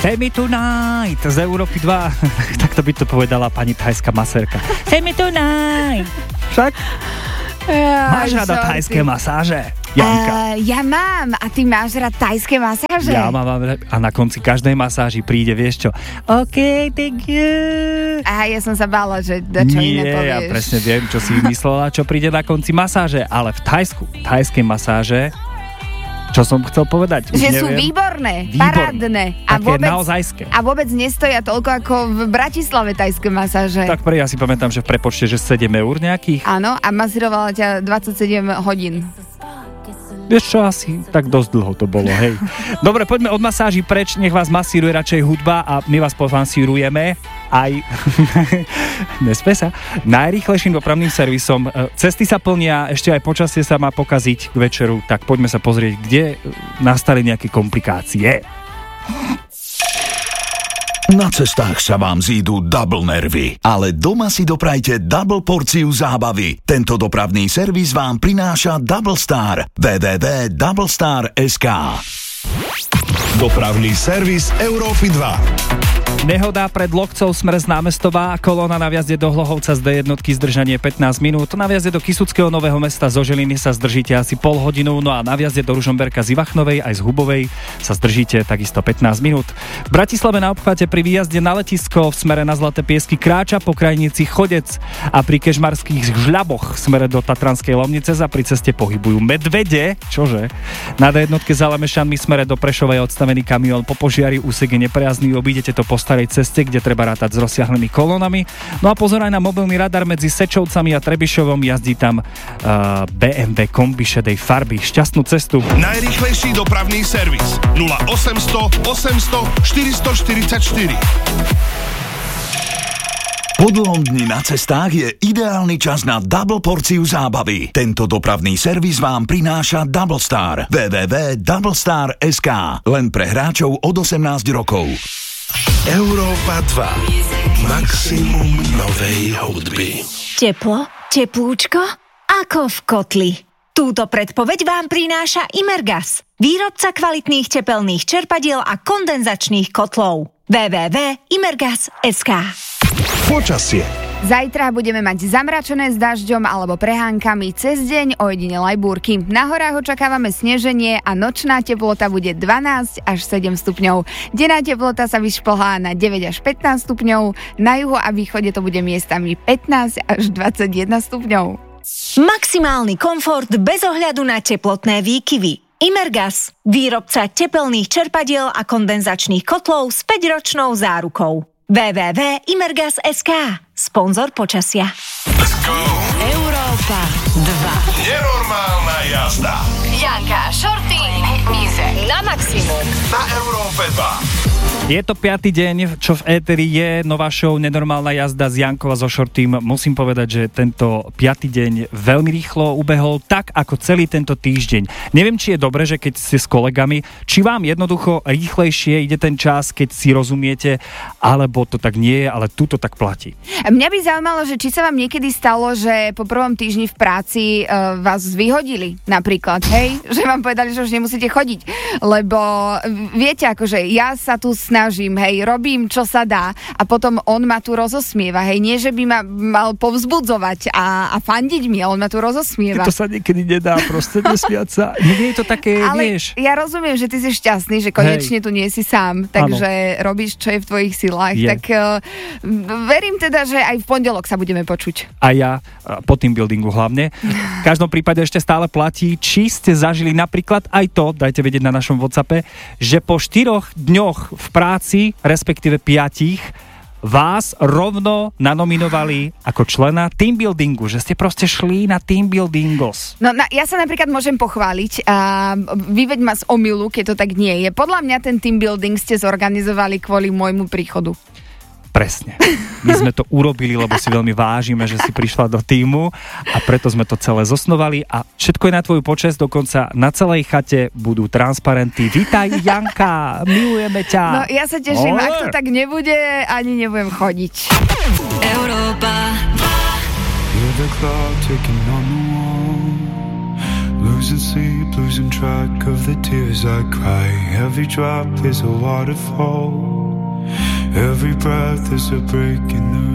Say me tonight z Európy 2. Tak to by to povedala pani thajská masérka. Say me tonight. Však? Máš rada thajské masáže, Janka? Ja mám. A ty máš rád thajské masáže? Ja mám. A na konci každej masáži príde, vieš čo? OK, thank you. A ja som sa bála, že čo iné povieš. Ja presne viem, čo si myslela, čo príde na konci masáže. Ale v thajskej masáže, čo som chcel povedať? Že sú výborné, parádne. A vôbec, naozajské. A vôbec nestoja toľko ako v Bratislave thajské masáže. Tak ja si pamätám, že v prepočte, že 7 eur nejakých. Áno, a masírovala ťa 27 hodín. Vieš čo, asi tak dosť dlho to bolo, hej. Dobre, poďme od masáži preč, nech vás masíruje radšej hudba a my vás pomasírujeme aj nespe sa najrýchlejším dopravným servisom. Cesty sa plnia, ešte aj počasie sa má pokaziť k večeru, tak poďme sa pozrieť, kde nastali nejaké komplikácie. Na cestách sa vám zídu double nervy, ale doma si doprajte double porciu zábavy. Tento dopravný servis vám prináša Double Star. www.doublestar.sk. Dopravný servis Európy 2. Nehoda pred Lokcov smer z Námestová, kolóna na vjazde do Hlohovca z D1 zdržanie 15 minút, na vjazde do Kysuckého Nového Mesta zo Žiliny sa zdržíte asi pol hodinu, no a na vjazde do Ružomberka z Ivachnovej aj z Hubovej sa zdržíte takisto 15 minút. V Bratislave na obchvate pri výjazde na letisko v smere na Zlaté Piesky kráča po krajnici Chodec a pri Kežmarských Žľaboch v smere do Tatranskej Lomnice sa pri ceste pohybujú medvede, čože? Na D1 za Lemešanmi v smere do Prešova je odstavený kamión po požiari, úsek je neprejazdný, obídete to po starej ceste, kde treba rátať s rozsiahlymi kolónami. No a pozor aj na mobilný radar medzi Sečovcami a Trebišovom, jazdí tam BMW kombi šedej farby. Šťastnú cestu. Najrýchlejší dopravný servis 0800 800 444. Po dlhom dni na cestách je ideálny čas na double porciu zábavy. Tento dopravný servis vám prináša Double Star. www.doublestar.sk. Len pre hráčov od 18 rokov. Európa 2. Maximum novej hudby. Teplo? Teplúčko? Ako v kotli. Túto predpoveď vám prináša Imergas, výrobca kvalitných tepelných čerpadiel a kondenzačných kotlov. www.imergas.sk. Počasie. Zajtra budeme mať zamračené s dažďom alebo prehánkami, cez deň ojedinele aj búrky. Na horách očakávame sneženie a nočná teplota bude 12 až 7 stupňov. Denná teplota sa vyšplhá na 9 až 15 stupňov, na juhu a východe to bude miestami 15 až 21 stupňov. Maximálny komfort bez ohľadu na teplotné výkyvy. Imergas, výrobca tepelných čerpadiel a kondenzačných kotlov s 5-ročnou zárukou. www.imergas.sk. Sponzor počasia. Let's go! Európa 2. Nenormálna jazda. Janka, Šorty, Mize na maximum. Na Európe 2. Je to 5. deň, čo v éteri je nová show Nenormálna jazda z Jankou a so Šortým. Musím povedať, že tento 5. deň veľmi rýchlo ubehol, tak ako celý tento týždeň. Neviem, či je dobre, že keď ste s kolegami, či vám jednoducho rýchlejšie ide ten čas, keď si rozumiete, alebo to tak nie je, ale tu to tak platí. Mňa by zaujímalo, že či sa vám niekedy stalo, že po prvom týždni v práci vás vyhodili napríklad, hej? Že vám povedali, že už nemusíte chodiť, lebo viete, akože ja sa tu snažím, hej, robím, čo sa dá a potom on ma tu rozosmieva, hej, nie, že by ma mal povzbudzovať a fandiť mi, on ma tu rozosmieva. To sa niekedy nedá, proste nesmiať sa. Nie je to také, ale vieš. Ja rozumiem, že ty si šťastný, že konečne tu nie si sám, takže robíš, čo je v tvojich silách, tak verím teda, že aj v pondelok sa budeme počuť. A ja po team buildingu hlavne. V každom prípade ešte stále platí, či ste zažili napríklad aj to, dajte vedieť na našom WhatsAppe, že po 4 dňoch v práci, respektíve 5, vás rovno nanominovali ako člena team buildingu, že ste proste šli na team buildingos. No, ja sa napríklad môžem pochváliť a vyveď ma z omylu, keď to tak nie je. Podľa mňa ten team building ste zorganizovali kvôli môjmu príchodu. Presne. My sme to urobili, lebo si veľmi vážime, že si prišla do tímu a preto sme to celé zosnovali a všetko je na tvoju počesť, dokonca na celej chate budú transparenty. Vítaj, Janka, milujeme ťa. No ja sa teším, ak to tak nebude, ani nebudem chodiť. Európa 2. The clock ticking on the wall, losing sleep, losing track of the tears I cry. Every drop is a waterfall. Every breath is a break in the